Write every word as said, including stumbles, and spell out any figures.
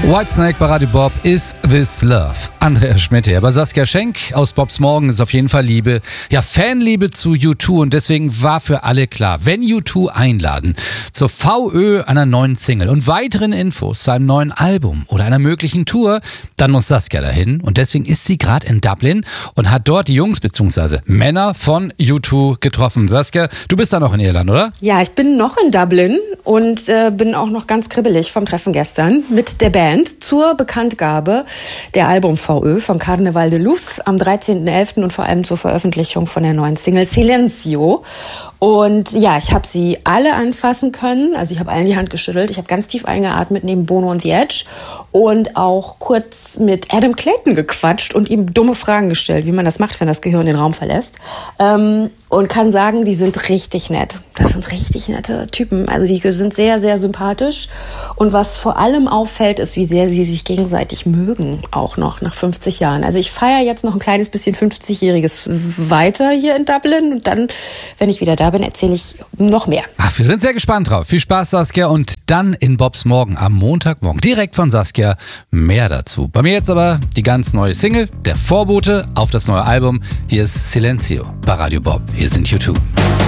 Whitesnake bei Radio Bob, Is This Love? Andrea Schmidt hier. Bei Saskia Schenk aus Bobs Morgen ist auf jeden Fall Liebe, ja Fanliebe zu U zwei, und deswegen war für alle klar, wenn U zwei einladen zur V Ö einer neuen Single und weiteren Infos zu einem neuen Album oder einer möglichen Tour, dann muss Saskia dahin, und deswegen ist sie gerade in Dublin und hat dort die Jungs bzw. Männer von U zwei getroffen. Saskia, du bist da noch in Irland, oder? Ja, ich bin noch in Dublin und äh, bin auch noch ganz kribbelig vom Treffen gestern mit der Band zur Bekanntgabe der Album-V Ö von Carnaval de Luz am dreizehnten elften und vor allem zur Veröffentlichung von der neuen Single Silencio. Und ja, ich habe sie alle anfassen können, also ich habe allen die Hand geschüttelt, ich habe ganz tief eingeatmet neben Bono und The Edge und auch kurz mit Adam Clayton gequatscht und ihm dumme Fragen gestellt, wie man das macht, wenn das Gehirn den Raum verlässt. Ähm, und kann sagen, die sind richtig nett. Das sind richtig nette Typen. Also die sind sehr, sehr sympathisch. Und was vor allem auffällt, ist, wie sehr sie sich gegenseitig mögen, auch noch nach fünfzig Jahren. Also ich feiere jetzt noch ein kleines bisschen fünfzigjähriges weiter hier in Dublin. Und dann, wenn ich wieder da bin, erzähle ich noch mehr. Ach, wir sind sehr gespannt drauf. Viel Spaß, Saskia. Und dann in Bobs Morgen am Montagmorgen direkt von Saskia mehr dazu. Bei mir jetzt aber die ganz neue Single, der Vorbote auf das neue Album. Hier ist Silencio bei Radio Bob. Hier sind U zwei.